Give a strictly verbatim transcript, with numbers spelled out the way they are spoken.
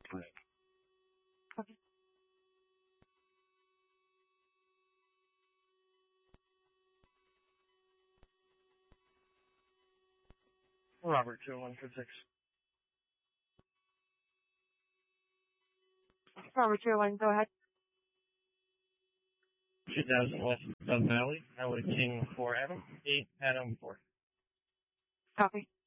Frank. Okay. Robert, two one for six. Robert two one, go ahead. two thousand West Sun Valley, Howard King four Adam, eight Adam four. Copy.